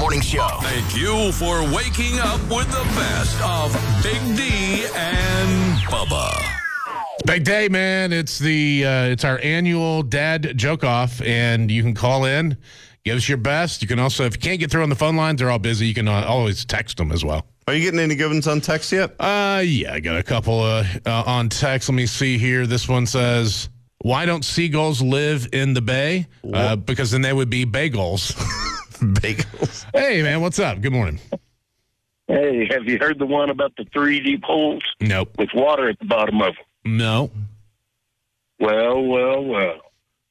Morning Show. Thank you for waking up with the best of Big D and Bubba. Big day, man. It's our annual dad joke off, and you can call in, give us your best. You can also, if you can't get through on the phone lines, they're all busy. You can always text them as well. Are you getting any good ones on text yet? Yeah, I got a couple on text. Let me see here. This one says, "Why don't seagulls live in the bay? Because then they would be bagels." Bagels. Hey, man, what's up? Good morning. Hey, have you heard the one about the 3 deep holes Nope. with water at the bottom of them? No. Well.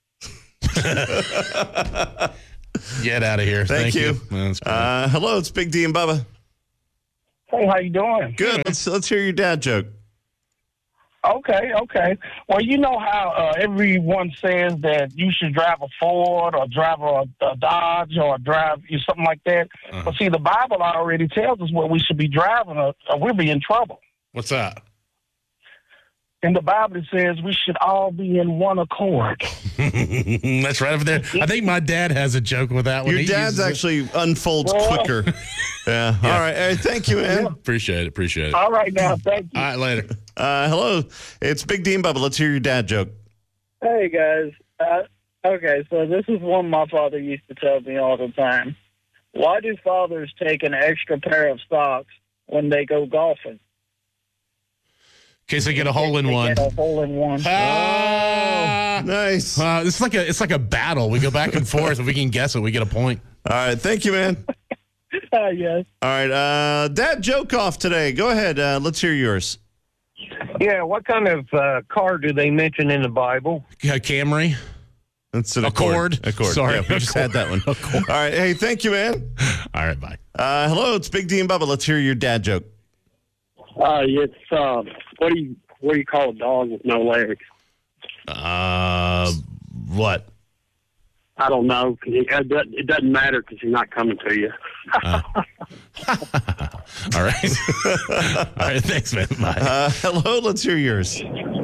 Get out of here. Thank you. That's cool. Hello, it's Big D and Bubba. Hey, how you doing? Good. Let's hear your dad joke. Okay. Well, you know how everyone says that you should drive a Ford or drive a Dodge or drive something like that. But see, the Bible already tells us what we should be driving or we'll be in trouble. What's that? In the Bible, it says we should all be in one accord. That's right over there. I think my dad has a joke with that one. Your dad's actually unfolds quicker. Yeah. All right. Hey, thank you, man. Appreciate it. All right, now, thank you. All right, later. Hello, it's Big D and Bubba. Let's hear your dad joke. Hey, guys. Okay, so this is one my father used to tell me all the time. Why do fathers take an extra pair of socks when they go golfing? In case they get a hole in one. Get a hole in one. Nice. It's like a battle. We go back and forth. If we can guess it, we get a point. All right. Thank you, man. Yes. All right. Dad joke off today. Go ahead. Let's hear yours. Yeah, what kind of car do they mention in the Bible? Camry. That's an Accord. Accord. Sorry. Yeah, we just had that one. All right. Hey, thank you, man. All right, bye. Hello, it's Big D and Bubba. Let's hear your dad joke. It's what do you call a dog with no legs? What? I don't know. It doesn't matter because he's not coming to you. All right. All right. Thanks, man. Bye. Hello, let's hear yours.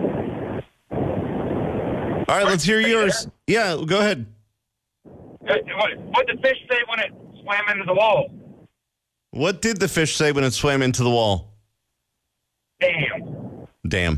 All right, let's hear yours. Yeah, go ahead. What did the fish say when it swam into the wall? What did the fish say when it swam into the wall? Damn.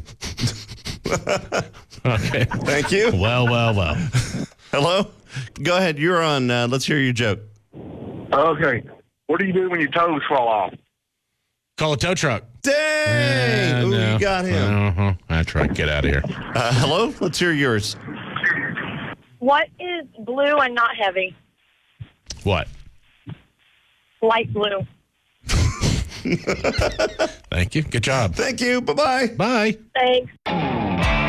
Okay. Thank you. Well. Hello? Go ahead. You're on. Let's hear your joke. Okay. What do you do when your toes fall off? Call a tow truck. Dang! Ooh, No. you got him. That's right. Get out of here. Hello? Let's hear yours. What is blue and not heavy? What? Light blue. Thank you. Good job. Thank you. Bye-bye. Bye. Thanks.